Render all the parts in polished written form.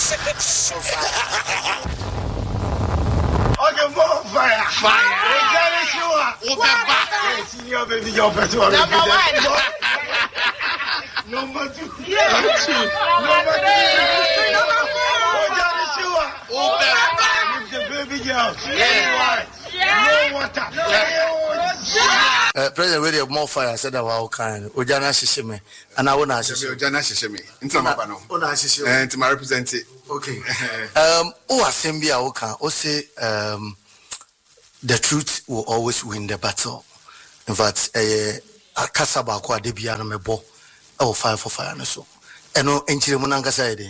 Okay, more fire. Senior baby, your person. Number 1. Number 2. Number 3. The baby girl. No water. President Radio more fire said about kind. Ojana Shishime. And I wanna Ojana Shishime. Into my panel. And to my representative. Okay. Assembly Oka, say the truth will always win the battle. In fact, Kasaba kwa debiano mebo. Oh, fire for fire no so. And no enchire munanga side.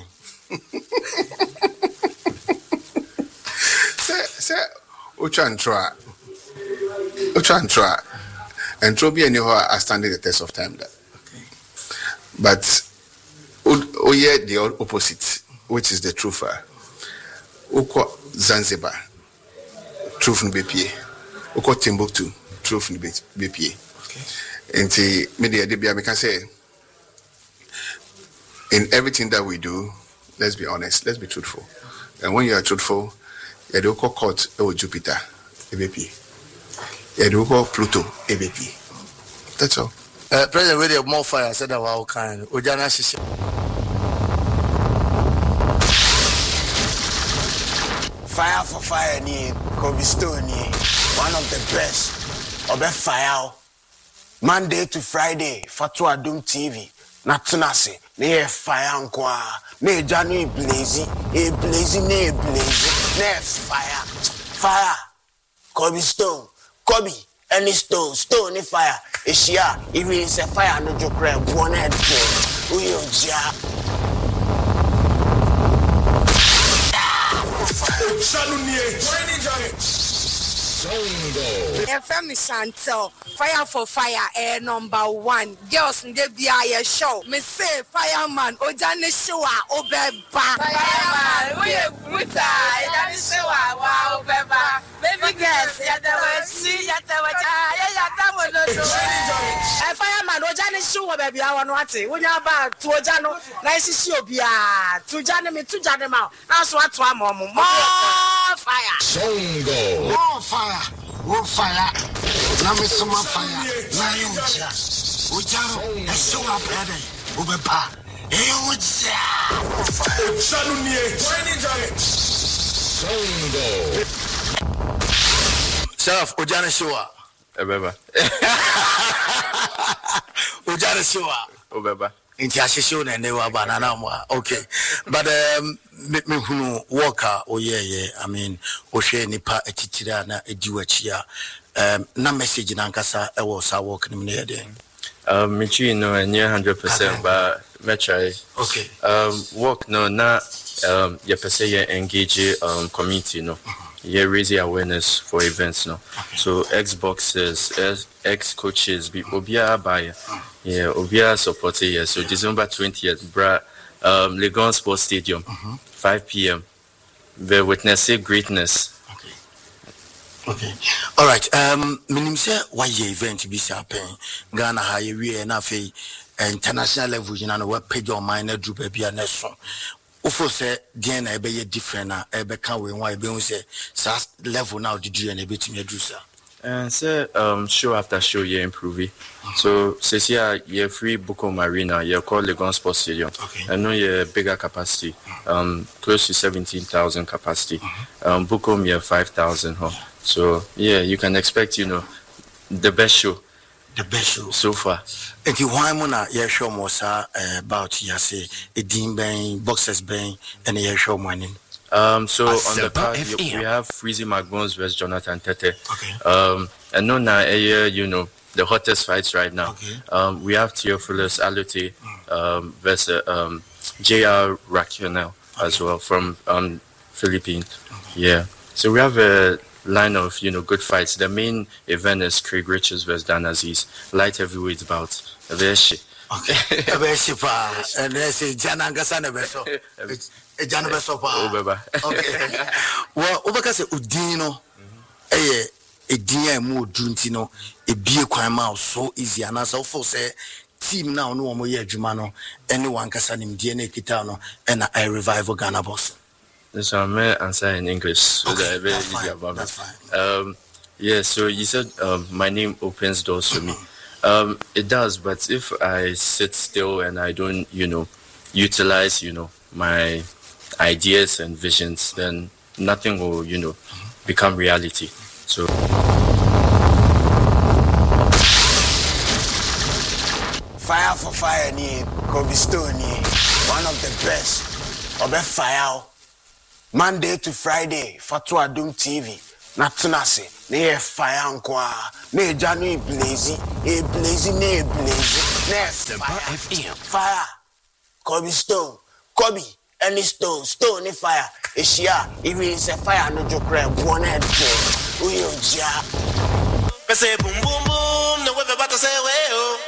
Say Uchan try. And Trobi and you are standing the test of time. That. Okay. But yeah, the opposite, which is the truth. Uko Zanzibar, truth in BPA. Uko Timbuktu, truth in BPA. Okay. And the media DBA can say, in everything that we do, let's be honest, let's be truthful. And when you are truthful, you do call court or Jupiter, ABP. You do call Pluto, ABP. That's all. President Radio more fire said about kind. Ojana Shishi. Fire for fire, ni Kobe Stone, one of the best. Obe fire. Monday to Friday, Fatwa Doom TV. Natunase, ne fire nkwa. Ne Janu blazy, ne fire. Fire. Kobe Stone. Kobe. Any stone, fire. Ishia, even it's a fire, no joke, one head. FM Chantel, fire for fire, number 1. Girls in the BIA show. Me say fireman, Ojane Showa, Obeba. Fireman, we are brutal. Ojane Showa, wow, Obeba. Baby girls, see, fireman, Ojane Showa, baby, I want to when you're about to Ojano, nice Shobia, to Jane, me to Janema. That's what one more fire. Songo. More fire. More fire. Now me some fire. Now you Ojano, a show up head. Obeba. Hey, Oja. Songo. Sheriff Ojana Showa. Obeba. Ojana Showa. Obeba. Show na newa banana mwa. Okay. But me hunu worker oyeye. I mean, oshe nipa etitira na ediwachia. Na message na nkasa ewo sa work ni mne den. Michi no near 100%, but me try. Okay. Work no na ye pese ye engage community no. Ye raise awareness for events no. Okay. So Xboxes, ex coaches be obia buy. Yeah, obia support here. So December 20th, Legon Sports Stadium, 5 p.m. The witness greatness. Okay. All right. Minim say why ye event be happen. Ghana ha ye we na fe international level you know we page on minor group be na so. Ufo say den na ebe ye different na ebe kan we why be say level now did you and ebe to do sir. And say show after show you improve. So says here you free Bukom Arena, you call Legon Sports Stadium. Okay. I know you bigger capacity. Close to 17,000 capacity. Bukom you 5,000 So yeah, you can expect, the best show. The best show so far. And you why mona yeah show more sir about say a dean bang, boxers bang, and yeah show money. So on the card we have Freezy McBones versus Jonathan Tete. Okay. And no now the hottest fights right now. Okay. We have Theophilus Alute versus JR Raquel as well from Philippines. Okay. Yeah. So we have a line of good fights. The main event is Craig Richards versus Dan Aziz, light heavyweight bout. Okay. And they say Jananga Beso. Jana Beso. Okay. Well, over say Udino, a dear more Juntino, a beer crime out so easy, and as also say team now no omo ye adwuma no anyone kasa nimdie na ekita no and I revive Ghana boss. So I may answer in English so that I very easy about that's it. fine. Yeah, so you said my name opens doors for me. It does, but if I sit still and I don't, utilize, my ideas and visions, then nothing will, become reality. So Fire for fire ni Kobe Stone ni one of the best. Obe fire Monday to Friday Fatu Adum TV. Na tunase ne fire nkwa ne janu blaze ne fire Kobe Stone Kobe any stone ni fire eshia even say fire no jokra buona head uyo ja Say boom boom boom, no we're about to say well.